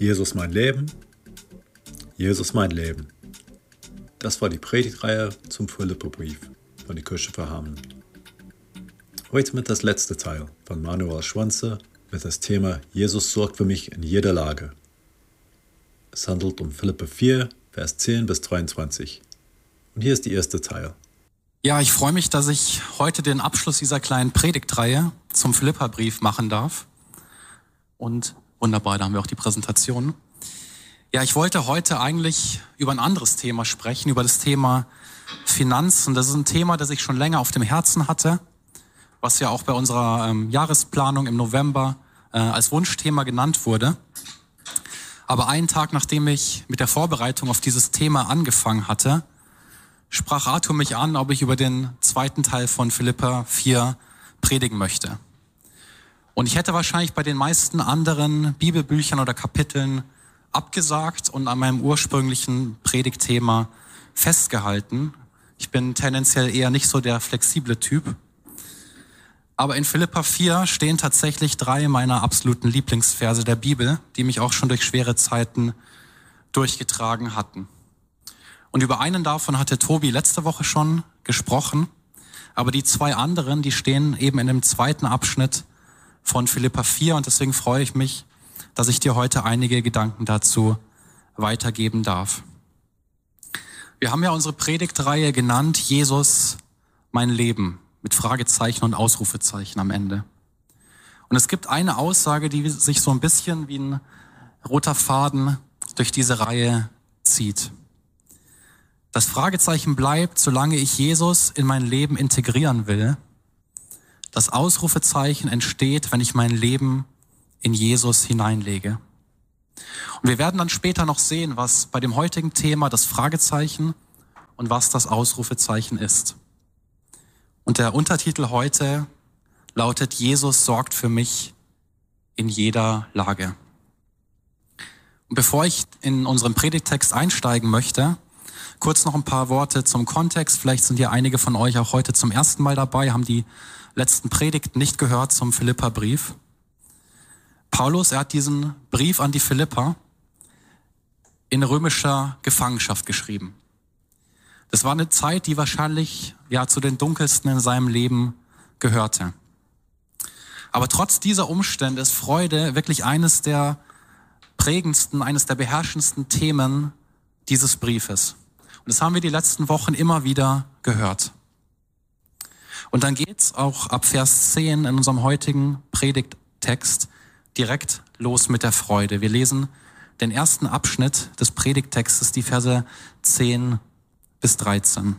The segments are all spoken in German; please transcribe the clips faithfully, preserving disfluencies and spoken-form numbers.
Jesus mein Leben, Jesus mein Leben. Das war die Predigtreihe zum Philipperbrief von der Kirche für Hameln. Heute mit das letzte Teil von Manuel Schwanze mit das Thema Jesus sorgt für mich in jeder Lage. Es handelt um Philipper vier, Vers zehn bis dreiundzwanzig. Und hier ist der erste Teil. Ja, ich freue mich, dass ich heute den Abschluss dieser kleinen Predigtreihe zum Philipperbrief machen darf. Und wunderbar, da haben wir auch die Präsentation. Ja, ich wollte heute eigentlich über ein anderes Thema sprechen, über das Thema Finanzen. Das ist ein Thema, das ich schon länger auf dem Herzen hatte, was ja auch bei unserer ähm, Jahresplanung im November äh, als Wunschthema genannt wurde. Aber einen Tag, nachdem ich mit der Vorbereitung auf dieses Thema angefangen hatte, sprach Arthur mich an, ob ich über den zweiten Teil von Philipper vier predigen möchte. Und ich hätte wahrscheinlich bei den meisten anderen Bibelbüchern oder Kapiteln abgesagt und an meinem ursprünglichen Predigtthema festgehalten. Ich bin tendenziell eher nicht so der flexible Typ. Aber in Philipper vier stehen tatsächlich drei meiner absoluten Lieblingsverse der Bibel, die mich auch schon durch schwere Zeiten durchgetragen hatten. Und über einen davon hatte Tobi letzte Woche schon gesprochen, aber die zwei anderen, die stehen eben in dem zweiten Abschnitt von Philipper vier und deswegen freue ich mich, dass ich dir heute einige Gedanken dazu weitergeben darf. Wir haben ja unsere Predigtreihe genannt, Jesus, mein Leben, mit Fragezeichen und Ausrufezeichen am Ende. Und es gibt eine Aussage, die sich so ein bisschen wie ein roter Faden durch diese Reihe zieht. Das Fragezeichen bleibt, solange ich Jesus in mein Leben integrieren will. Das Ausrufezeichen entsteht, wenn ich mein Leben in Jesus hineinlege. Und wir werden dann später noch sehen, was bei dem heutigen Thema das Fragezeichen und was das Ausrufezeichen ist. Und der Untertitel heute lautet: Jesus sorgt für mich in jeder Lage. Und bevor ich in unseren Predigttext einsteigen möchte, kurz noch ein paar Worte zum Kontext. Vielleicht sind ja einige von euch auch heute zum ersten Mal dabei, haben die letzten Predigten nicht gehört zum Philipperbrief. Paulus, er hat diesen Brief an die Philipper in römischer Gefangenschaft geschrieben. Das war eine Zeit, die wahrscheinlich ja zu den dunkelsten in seinem Leben gehörte. Aber trotz dieser Umstände ist Freude wirklich eines der prägendsten, eines der beherrschendsten Themen dieses Briefes. Und das haben wir die letzten Wochen immer wieder gehört. Und dann geht's auch ab Vers zehn in unserem heutigen Predigttext direkt los mit der Freude. Wir lesen den ersten Abschnitt des Predigttextes, die Verse zehn bis dreizehn.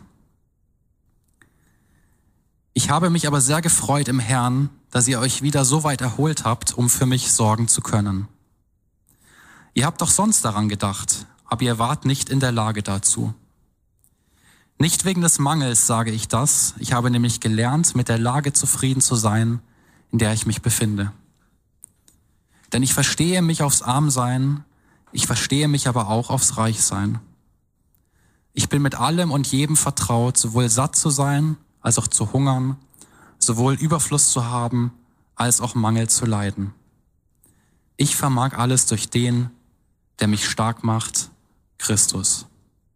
Ich habe mich aber sehr gefreut im Herrn, dass ihr euch wieder so weit erholt habt, um für mich sorgen zu können. Ihr habt doch sonst daran gedacht, aber ihr wart nicht in der Lage dazu. Nicht wegen des Mangels sage ich das, ich habe nämlich gelernt, mit der Lage zufrieden zu sein, in der ich mich befinde. Denn ich verstehe mich aufs Armsein, ich verstehe mich aber auch aufs Reichsein. Ich bin mit allem und jedem vertraut, sowohl satt zu sein, als auch zu hungern, sowohl Überfluss zu haben, als auch Mangel zu leiden. Ich vermag alles durch den, der mich stark macht, Christus.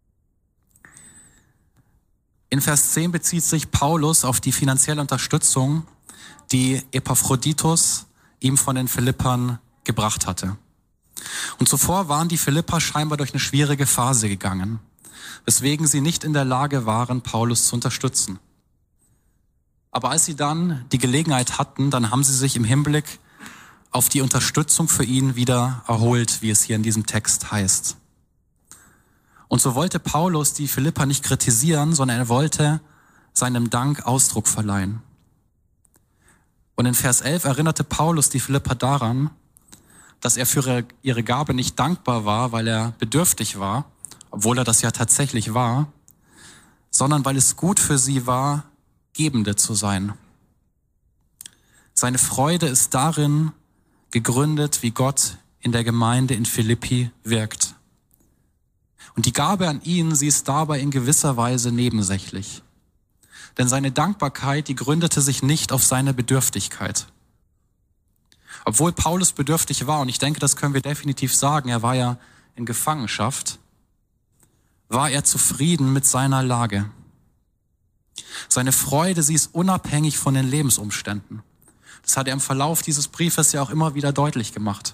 In Vers zehn bezieht sich Paulus auf die finanzielle Unterstützung, die Epaphroditus ihm von den Philippern gebracht hatte. Und zuvor waren die Philipper scheinbar durch eine schwierige Phase gegangen, weswegen sie nicht in der Lage waren, Paulus zu unterstützen. Aber als sie dann die Gelegenheit hatten, dann haben sie sich im Hinblick auf die Unterstützung für ihn wieder erholt, wie es hier in diesem Text heißt. Und so wollte Paulus die Philipper nicht kritisieren, sondern er wollte seinem Dank Ausdruck verleihen. Und in Vers elf erinnerte Paulus die Philipper daran, dass er für ihre Gabe nicht dankbar war, weil er bedürftig war, obwohl er das ja tatsächlich war, sondern weil es gut für sie war, Gebende zu sein. Seine Freude ist darin gegründet, wie Gott in der Gemeinde in Philippi wirkt. Und die Gabe an ihn, sie ist dabei in gewisser Weise nebensächlich. Denn seine Dankbarkeit, die gründete sich nicht auf seine Bedürftigkeit. Obwohl Paulus bedürftig war, und ich denke, das können wir definitiv sagen, er war ja in Gefangenschaft, war er zufrieden mit seiner Lage. Seine Freude, sie ist unabhängig von den Lebensumständen. Das hat er im Verlauf dieses Briefes ja auch immer wieder deutlich gemacht.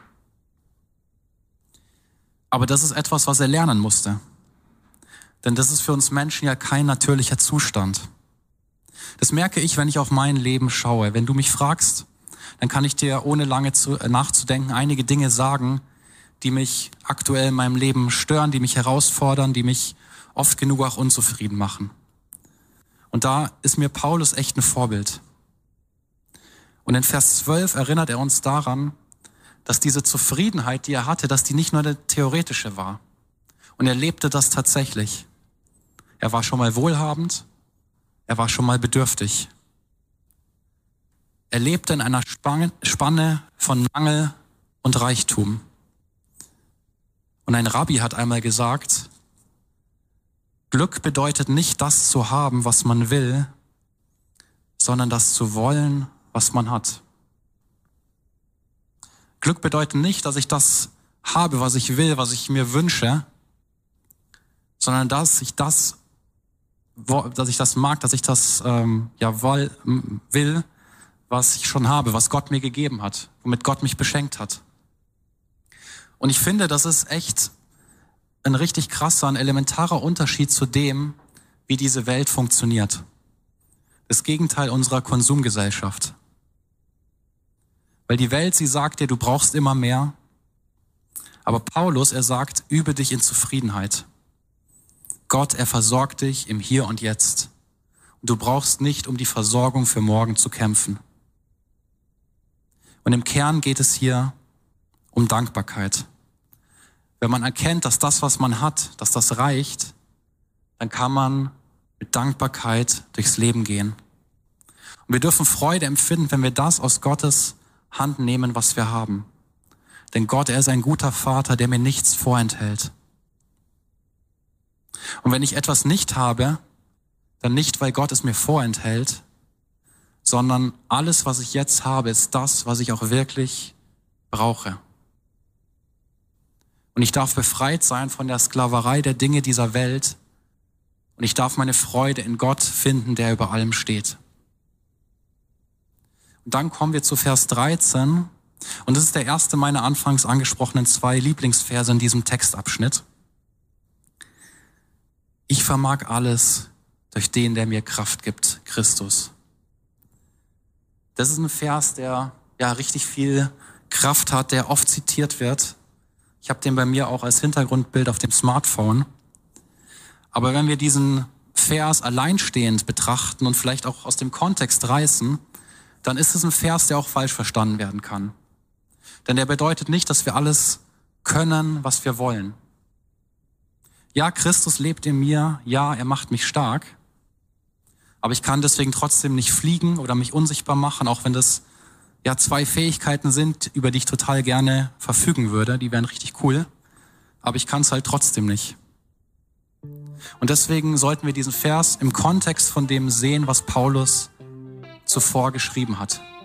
Aber das ist etwas, was er lernen musste. Denn das ist für uns Menschen ja kein natürlicher Zustand. Das merke ich, wenn ich auf mein Leben schaue. Wenn du mich fragst, dann kann ich dir ohne lange zu, äh, nachzudenken einige Dinge sagen, die mich aktuell in meinem Leben stören, die mich herausfordern, die mich oft genug auch unzufrieden machen. Und da ist mir Paulus echt ein Vorbild. Und in Vers zwölf erinnert er uns daran, dass diese Zufriedenheit, die er hatte, dass die nicht nur eine theoretische war. Und er lebte das tatsächlich. Er war schon mal wohlhabend, er war schon mal bedürftig. Er lebte in einer Spanne von Mangel und Reichtum. Und ein Rabbi hat einmal gesagt, Glück bedeutet nicht das zu haben, was man will, sondern das zu wollen, was man hat. Glück bedeutet nicht, dass ich das habe, was ich will, was ich mir wünsche, sondern dass ich das, dass ich das mag, dass ich das ähm, ja will, was ich schon habe, was Gott mir gegeben hat, womit Gott mich beschenkt hat. Und ich finde, das ist echt ein richtig krasser, ein elementarer Unterschied zu dem, wie diese Welt funktioniert. Das Gegenteil unserer Konsumgesellschaft. Weil die Welt, sie sagt dir, du brauchst immer mehr. Aber Paulus, er sagt, übe dich in Zufriedenheit. Gott, er versorgt dich im Hier und Jetzt. Und du brauchst nicht um die Versorgung für morgen zu kämpfen. Und im Kern geht es hier um Dankbarkeit. Wenn man erkennt, dass das, was man hat, dass das reicht, dann kann man mit Dankbarkeit durchs Leben gehen. Und wir dürfen Freude empfinden, wenn wir das aus Gottes Hand nehmen, was wir haben. Denn Gott, er ist ein guter Vater, der mir nichts vorenthält. Und wenn ich etwas nicht habe, dann nicht, weil Gott es mir vorenthält, sondern alles, was ich jetzt habe, ist das, was ich auch wirklich brauche. Und ich darf befreit sein von der Sklaverei der Dinge dieser Welt. Und ich darf meine Freude in Gott finden, der über allem steht. Und dann kommen wir zu Vers dreizehn. Und das ist der erste meiner anfangs angesprochenen zwei Lieblingsverse in diesem Textabschnitt. Ich vermag alles durch den, der mir Kraft gibt, Christus. Das ist ein Vers, der ja richtig viel Kraft hat, der oft zitiert wird. Ich habe den bei mir auch als Hintergrundbild auf dem Smartphone. Aber wenn wir diesen Vers alleinstehend betrachten und vielleicht auch aus dem Kontext reißen, dann ist es ein Vers, der auch falsch verstanden werden kann. Denn der bedeutet nicht, dass wir alles können, was wir wollen. Ja, Christus lebt in mir, ja, er macht mich stark, aber ich kann deswegen trotzdem nicht fliegen oder mich unsichtbar machen, auch wenn das ja zwei Fähigkeiten sind, über die ich total gerne verfügen würde, die wären richtig cool, aber ich kann es halt trotzdem nicht. Und deswegen sollten wir diesen Vers im Kontext von dem sehen, was Paulus zuvor geschrieben hat.